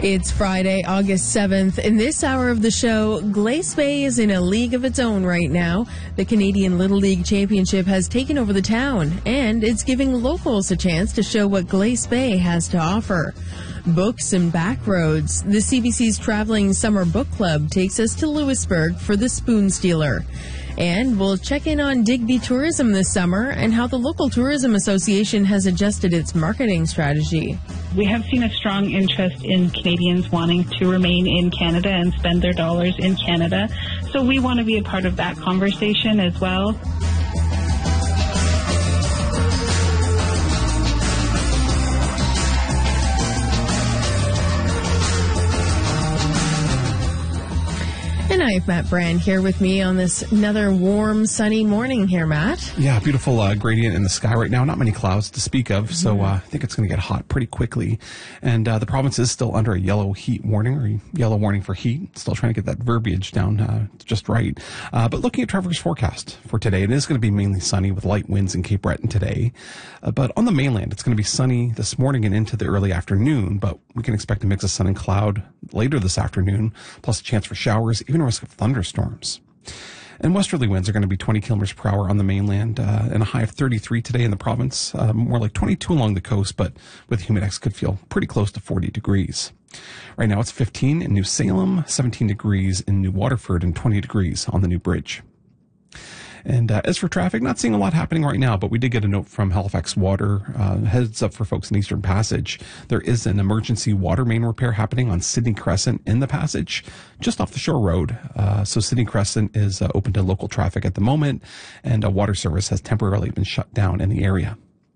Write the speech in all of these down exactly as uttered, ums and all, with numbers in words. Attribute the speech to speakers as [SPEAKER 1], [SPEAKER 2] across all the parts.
[SPEAKER 1] It's Friday, August seventh. In this hour of the show, Glace Bay is in a league of its own right now. The Canadian Little League Championship has taken over the town, and it's giving locals a chance to show what Glace Bay has to offer. Books and back roads. The C B C's Traveling Summer Book Club takes us to Lewisburg for The Spoon Stealer. And we'll check in on Digby Tourism this summer and how the local tourism association has adjusted its marketing strategy.
[SPEAKER 2] We have seen a strong interest in Canadians wanting to remain in Canada and spend their dollars in Canada. So we want to be a part of that conversation as well.
[SPEAKER 1] And I have Matt Brand here with me on this another warm, sunny morning here, Matt.
[SPEAKER 3] Yeah, beautiful uh, gradient in the sky right now. Not many clouds to speak of, mm-hmm. so uh, I think it's going to get hot pretty quickly. And uh, the province is still under a yellow heat warning, or yellow warning for heat. Still trying to get that verbiage down uh, just right. Uh, but looking at Trevor's forecast for today, it is going to be mainly sunny with light winds in Cape Breton today. Uh, but on the mainland, it's going to be sunny this morning and into the early afternoon, but we can expect a mix of sun and cloud later this afternoon, plus a chance for showers, even a risk of thunderstorms. And westerly winds are going to be twenty kilometers per hour on the mainland, uh, and a high of thirty-three today in the province, uh, more like twenty-two along the coast, but with humidex could feel pretty close to forty degrees. Right now it's fifteen in New Salem, seventeen degrees in New Waterford, and twenty degrees on the New Bridge. And uh, as for traffic, not seeing a lot happening right now, but we did get a note from Halifax Water. Uh, heads up for folks in Eastern Passage. There is an emergency water main repair happening on Sydney Crescent in the passage, just off the Shore Road. Uh, so Sydney Crescent is uh, open to local traffic at the moment, and a water service has temporarily been shut down in the area.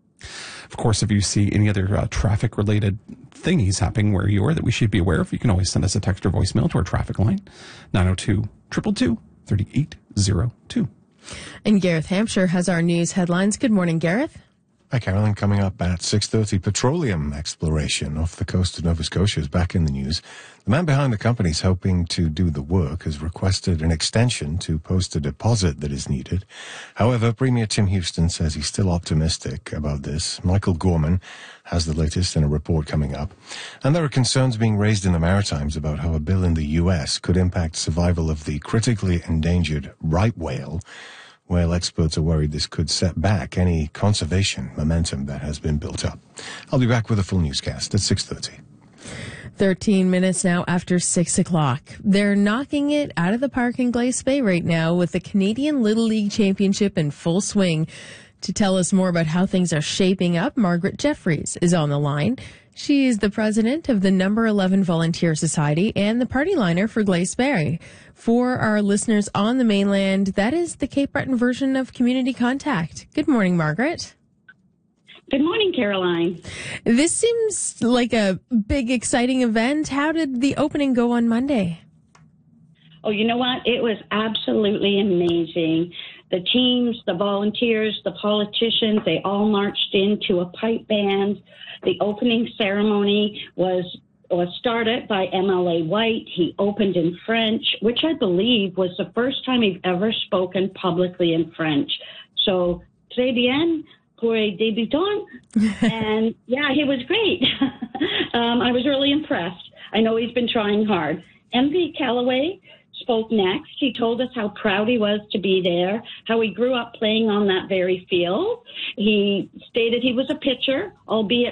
[SPEAKER 3] Of course, if you see any other uh, traffic-related thingies happening where you are that we should be aware of, you can always send us a text or voicemail to our traffic line, nine oh two, two two two, three eight zero two.
[SPEAKER 1] And Gareth Hampshire has our news headlines. Good morning, Gareth.
[SPEAKER 4] Hi, Carolyn. Coming up at six thirty, petroleum exploration off the coast of Nova Scotia is back in the news. The man behind the company is hoping to do the work, has requested an extension to post a deposit that is needed. However, Premier Tim Houston says he's still optimistic about this. Michael Gorman has the latest in a report coming up. And there are concerns being raised in the Maritimes about how a bill in the U S could impact survival of the critically endangered right whale. Whale experts are worried this could set back any conservation momentum that has been built up. I'll be back with a full newscast at six thirty.
[SPEAKER 1] thirteen minutes now after six o'clock. They're knocking it out of the park in Glace Bay right now with the Canadian Little League Championship in full swing. To tell us more about how things are shaping up, Margaret Jeffries is on the line. She is the president of the Number eleven Volunteer Society and the party liner for Glace Bay. For our listeners on the mainland, that is the Cape Breton version of Community Contact. Good morning, Margaret.
[SPEAKER 5] Good morning, Caroline.
[SPEAKER 1] This seems like a big, exciting event. How did the opening go on Monday?
[SPEAKER 5] Oh, you know what? It was absolutely amazing. The teams, the volunteers, the politicians, they all marched into a pipe band. The opening ceremony was was started by M L A White. He opened in French, which I believe was the first time he'd ever spoken publicly in French. So, très bien pour un débutant. And yeah, he was great. um, I was really impressed. I know he's been trying hard. M V Callaway spoke next. He told us how proud he was to be there, how he grew up playing on that very field. He stated he was a pitcher, albeit